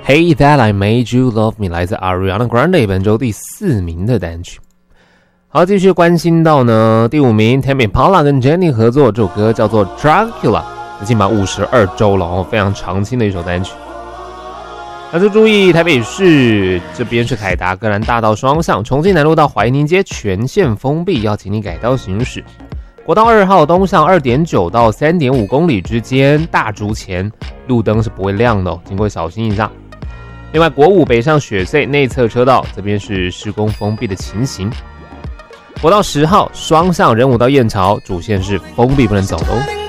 Hey That I Made You Love Me 来自 Ariana Grande 本周第4名的单曲。好，继续关心到呢第5名 Tame Impala 跟 Jennie 合作，这首歌叫做 Dracula， 已经满52周了，非常长青的一首单曲。那就注意台北市这边是凯达格兰大道双向，重庆南路到怀宁街全线封闭，要请你改道行驶。国道2号东向 2.9 到 3.5 公里之间，大竹前路灯是不会亮的经过小心一下。另外国5北上雪隧内侧车道这边是施工封闭的情形。国道10号双向仁武到燕巢主线是封闭不能走的